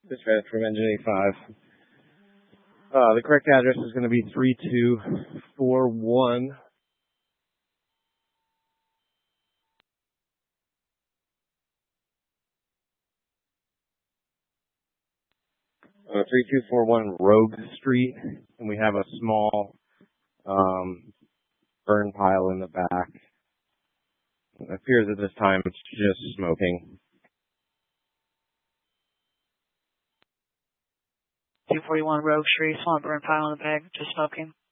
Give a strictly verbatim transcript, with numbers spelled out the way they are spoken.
Dispatch from Engine eighty-five. Uh, the correct address is going to be three two four one. Uh, three two four one Rogue Street, and we have a small um, burn pile in the back. It appears at this time it's just smoking. two forty-one Rogue Street, small burn pile in the back, just smoking.